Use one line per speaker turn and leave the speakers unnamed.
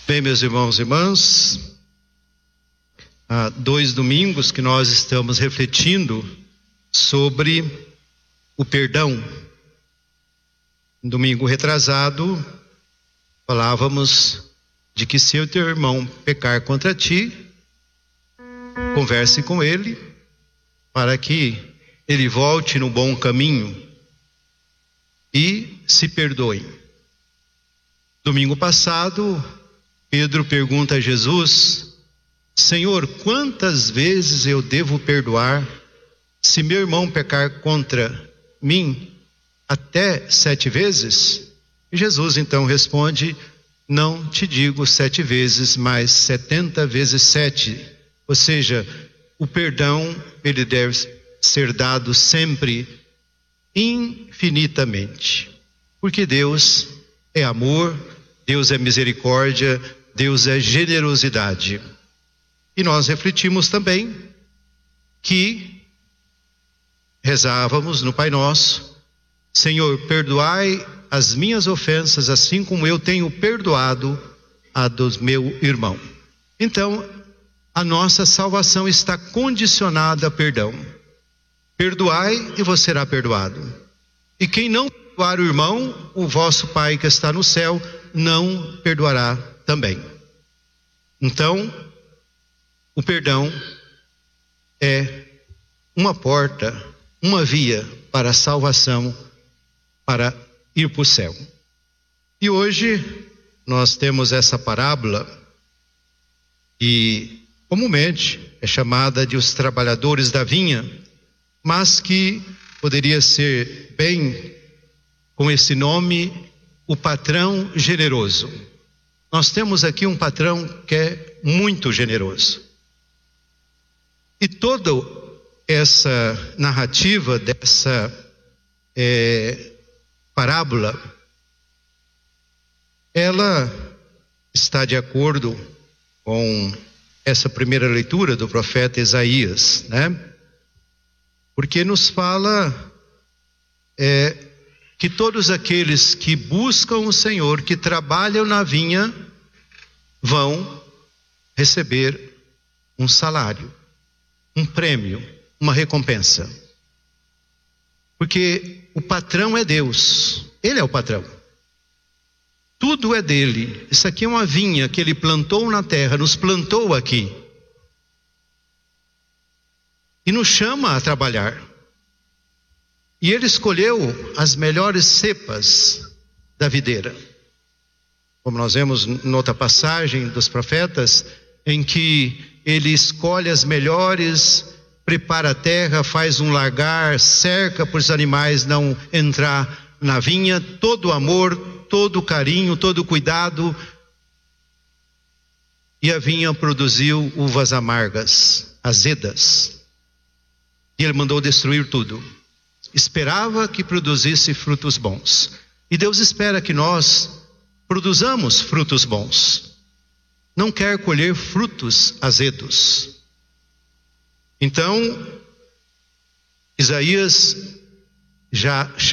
Bem, meus irmãos e irmãs, há 2 domingos que nós estamos refletindo sobre o perdão. No domingo retrasado, falávamos de que se o teu irmão pecar contra ti, converse com ele para que ele volte no bom caminho e se perdoe. Domingo passado, Pedro pergunta a Jesus: Senhor, quantas vezes eu devo perdoar se meu irmão pecar contra mim? Até 7 vezes? E Jesus então responde: não te digo 7 vezes, mas 70 vezes 7. Ou seja, o perdão, ele deve ser dado sempre infinitamente. Porque Deus é amor, Deus é misericórdia, Deus é generosidade. E nós refletimos também que rezávamos no Pai Nosso: Senhor, perdoai as minhas ofensas, assim como eu tenho perdoado a do meu irmão. Então, a nossa salvação está condicionada a perdão. Perdoai e você será perdoado. E quem não perdoar o irmão, o vosso Pai que está no céu não perdoará também. Então, o perdão é uma porta, uma via para a salvação, para ir para o céu. E hoje nós temos essa parábola que comumente é chamada de os trabalhadores da vinha, mas que poderia ser bem com esse nome, o patrão generoso. Nós temos aqui um patrão que é muito generoso. E toda essa narrativa dessa parábola, ela está de acordo com essa primeira leitura do profeta Isaías, né? Porque nos fala que todos aqueles que buscam o Senhor, que trabalham na vinha, vão receber um salário, um prêmio, uma recompensa. Porque o patrão é Deus, Ele é o patrão. Tudo é dele. Isso aqui é uma vinha que Ele plantou na terra, nos plantou aqui. E nos chama a trabalhar. E Ele escolheu as melhores cepas da videira. Como nós vemos em outra passagem dos profetas, em que Ele escolhe as melhores, prepara a terra, faz um lagar, cerca para os animais não entrar na vinha, todo amor, todo carinho, todo cuidado. E a vinha produziu uvas amargas, azedas. E Ele mandou destruir tudo. Esperava que produzisse frutos bons. E Deus espera que nós produzamos frutos bons. Não quer colher frutos azedos. Então, Isaías já